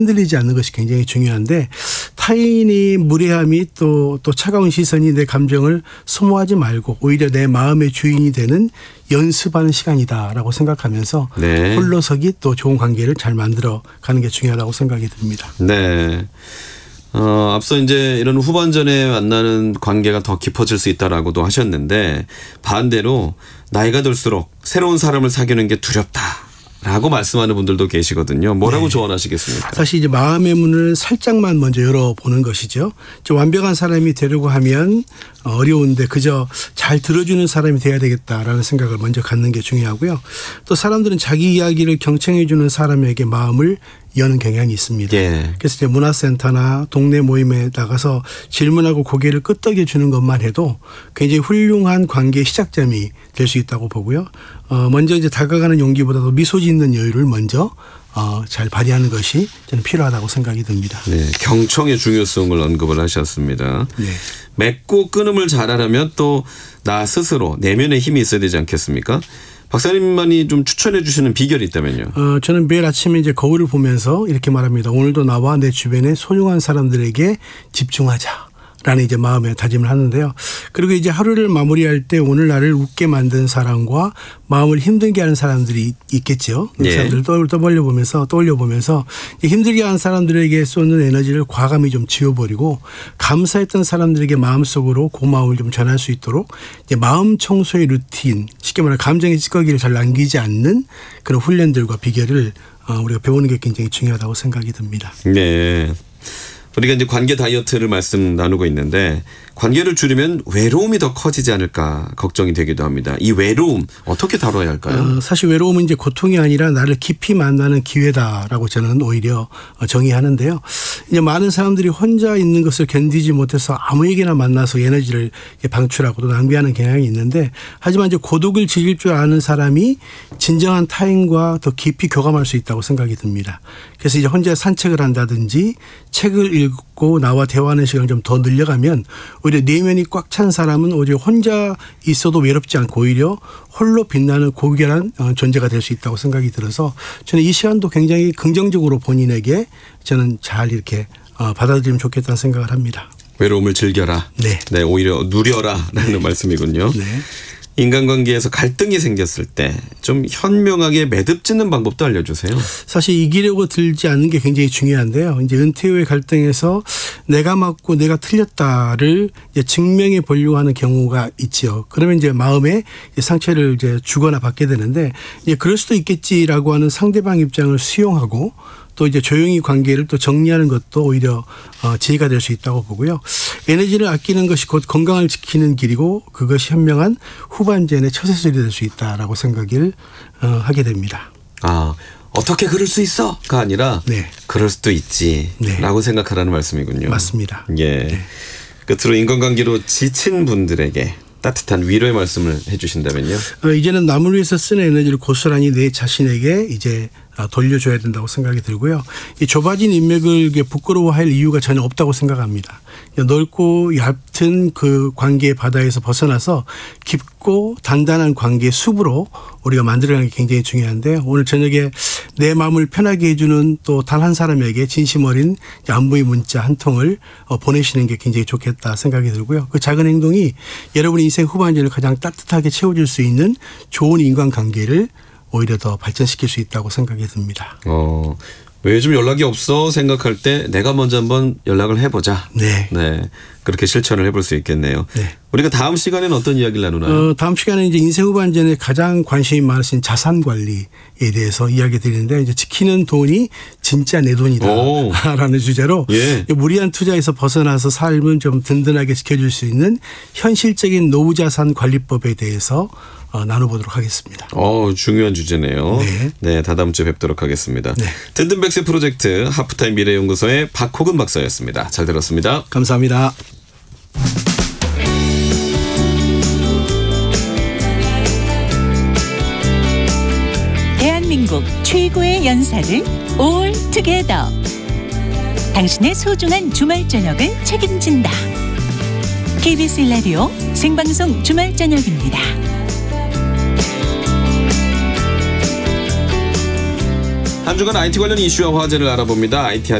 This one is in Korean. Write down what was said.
흔들리지 않는 것이 굉장히 중요한데 타인이 무례함이 또 차가운 시선이 내 감정을 소모하지 말고 오히려 내 마음의 주인이 되는 연습하는 시간이다라고 생각하면서 네. 홀로서기 또 좋은 관계를 잘 만들어 가는 게 중요하다고 생각이 듭니다. 네. 앞서 이제 이런 후반전에 만나는 관계가 더 깊어질 수 있다라고도 하셨는데 반대로 나이가 들수록 새로운 사람을 사귀는 게 두렵다라고 말씀하는 분들도 계시거든요. 뭐라고 조언하시겠습니까? 사실 이제 마음의 문을 살짝만 먼저 열어보는 것이죠. 완벽한 사람이 되려고 하면 어려운데 그저 잘 들어주는 사람이 돼야 되겠다라는 생각을 먼저 갖는 게 중요하고요. 또 사람들은 자기 이야기를 경청해 주는 사람에게 마음을 여는 경향이 있습니다. 예. 그래서 이제 문화센터나 동네 모임에 나가서 질문하고 고개를 끄덕여 주는 것만 해도 굉장히 훌륭한 관계의 시작점이 될 수 있다고 보고요. 먼저 이제 다가가는 용기보다도 미소 짓는 여유를 먼저 잘 발휘하는 것이 저는 필요하다고 생각이 듭니다. 네, 경청의 중요성을 언급을 하셨습니다. 네. 맺고 끊음을 잘하려면 또 나 스스로 내면의 힘이 있어야 되지 않겠습니까? 박사님만이 좀 추천해 주시는 비결이 있다면요. 저는 매일 아침에 이제 거울을 보면서 이렇게 말합니다. 오늘도 나와 내 주변의 소중한 사람들에게 집중하자. 라는 이제 마음의 다짐을 하는데요. 그리고 이제 하루를 마무리할 때 오늘 나를 웃게 만든 사람과 마음을 힘들게 하는 사람들이 있겠죠. 그 사람들을 떠올려 보면서 힘들게 하는 사람들에게 쏟는 에너지를 과감히 좀 지워버리고 감사했던 사람들에게 마음속으로 고마움을 좀 전할 수 있도록 이제 마음 청소의 루틴, 쉽게 말해 감정의 찌꺼기를 잘 남기지 않는 그런 훈련들과 비결을 우리가 배우는 게 굉장히 중요하다고 생각이 듭니다. 네. 우리가 이제 관계 다이어트를 말씀 나누고 있는데 관계를 줄이면 외로움이 더 커지지 않을까 걱정이 되기도 합니다. 이 외로움 어떻게 다뤄야 할까요? 사실 외로움은 이제 고통이 아니라 나를 깊이 만나는 기회다라고 저는 오히려 정의하는데요. 이제 많은 사람들이 혼자 있는 것을 견디지 못해서 아무에게나 만나서 에너지를 방출하고 또 낭비하는 경향이 있는데 하지만 이제 고독을 즐길 줄 아는 사람이 진정한 타인과 더 깊이 교감할 수 있다고 생각이 듭니다. 그래서 이제 혼자 산책을 한다든지 책을 읽고 나와 대화하는 시간을 좀 더 늘려가면 오히려 내면이 꽉 찬 사람은 오히려 혼자 있어도 외롭지 않고 오히려 홀로 빛나는 고결한 존재가 될 수 있다고 생각이 들어서 저는 이 시간도 굉장히 긍정적으로 본인에게 저는 잘 이렇게 받아들이면 좋겠다는 생각을 합니다. 외로움을 즐겨라. 네. 네, 오히려 누려라라는 말씀이군요. 네. 인간관계에서 갈등이 생겼을 때 좀 현명하게 매듭 짓는 방법도 알려주세요. 사실 이기려고 들지 않는 게 굉장히 중요한데요. 이제 은퇴 후의 갈등에서 내가 맞고 내가 틀렸다를 이제 증명해 보려고 하는 경우가 있죠. 그러면 이제 마음에 상처를 이제 주거나 받게 되는데 이제 그럴 수도 있겠지라고 하는 상대방 입장을 수용하고 또 이제 조용히 관계를 또 정리하는 것도 오히려 지혜가 될 수 있다고 보고요. 에너지를 아끼는 것이 곧 건강을 지키는 길이고 그것이 현명한 후반전의 처세술이 될 수 있다라고 생각을 하게 됩니다. 어떻게 그럴 수 있어가 아니라 네. 그럴 수도 있지라고 생각하라는 말씀이군요. 맞습니다. 예. 네. 끝으로 인간관계로 지친 분들에게 따뜻한 위로의 말씀을 해 주신다면요. 이제는 남을 위해서 쓰는 에너지를 고스란히 내 자신에게 이제 돌려줘야 된다고 생각이 들고요. 이 좁아진 인맥을 부끄러워할 이유가 전혀 없다고 생각합니다. 넓고 얕은 그 관계의 바다에서 벗어나서 깊고 단단한 관계의 숲으로 우리가 만들어가는 게 굉장히 중요한데요. 오늘 저녁에 내 마음을 편하게 해주는 또 단 한 사람에게 진심 어린 안부의 문자 한 통을 보내시는 게 굉장히 좋겠다 생각이 들고요. 그 작은 행동이 여러분의 인생 후반전을 가장 따뜻하게 채워줄 수 있는 좋은 인간관계를 오히려 더 발전시킬 수 있다고 생각이 듭니다. 왜 요즘 연락이 없어 생각할 때 내가 먼저 한번 연락을 해보자. 네. 네. 그렇게 실천을 해볼 수 있겠네요. 네. 우리가 다음 시간에는 어떤 이야기를 나누나요? 다음 시간에 이제 인생 후반전에 가장 관심이 많으신 자산 관리에 대해서 이야기 드리는데 이제 지키는 돈이 진짜 내 돈이다라는 주제로 무리한 투자에서 벗어나서 삶을 좀 든든하게 지켜줄 수 있는 현실적인 노후 자산 관리법에 대해서 나눠보도록 하겠습니다. 중요한 주제네요. 네, 다다음 주에 뵙도록 하겠습니다. 네. 든든 백세 프로젝트 하프타임 미래연구소의 박호근 박사였습니다. 잘 들었습니다. 감사합니다. 대한민국 최고의 연사를 올 투게더. 당신의 소중한 주말 저녁을 책임진다. KBS 라디오 생방송 주말 저녁입니다. 한 주간 IT 관련 이슈와 화제를 알아봅니다. IT